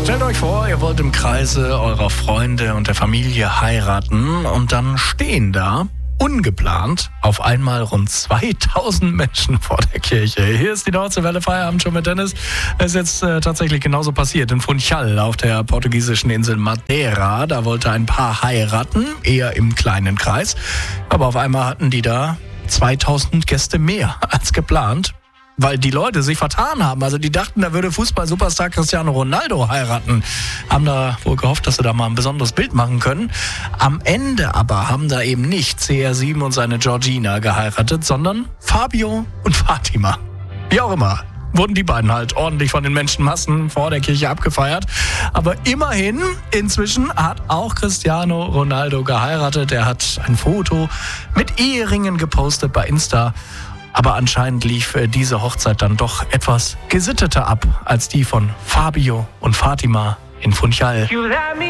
Stellt euch vor, ihr wollt im Kreise eurer Freunde und der Familie heiraten und dann stehen da ungeplant auf einmal rund 2000 Menschen vor der Kirche. Hier ist die Deutsche Welle Feierabend schon mit Dennis. Es ist jetzt tatsächlich genauso passiert in Funchal auf der portugiesischen Insel Madeira. Da wollte ein Paar heiraten, eher im kleinen Kreis. Aber auf einmal hatten die da 2000 Gäste mehr als geplant, weil die Leute sich vertan haben. Also die dachten, da würde Fußball-Superstar Cristiano Ronaldo heiraten. Haben da wohl gehofft, dass sie da mal ein besonderes Bild machen können. Am Ende aber haben da eben nicht CR7 und seine Georgina geheiratet, sondern Fabio und Fatima. Wie auch immer, wurden die beiden halt ordentlich von den Menschenmassen vor der Kirche abgefeiert. Aber immerhin, inzwischen hat auch Cristiano Ronaldo geheiratet. Er hat ein Foto mit Eheringen gepostet bei Insta. Aber anscheinend lief diese Hochzeit dann doch etwas gesitteter ab als die von Fabio und Fatima in Funchal.